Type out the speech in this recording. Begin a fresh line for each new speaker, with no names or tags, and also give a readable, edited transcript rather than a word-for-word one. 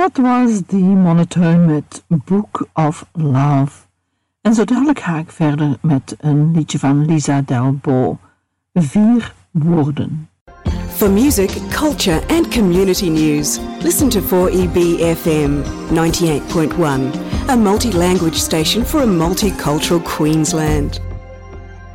Dat was The Monotone met Book of Love. En zo dadelijk ga ik verder met een liedje van Lisa Del Bo. 4 woorden.
For music, culture and community news, listen to 4EB FM 98.1, a multi-language station for a multicultural Queensland.